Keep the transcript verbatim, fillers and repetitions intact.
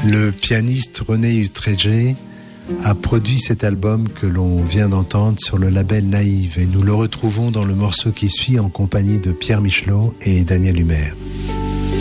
Le pianiste René Utreger a produit cet album que l'on vient d'entendre sur le label Naïve et nous le retrouvons dans le morceau qui suit en compagnie de Pierre Michelot et Daniel Humer.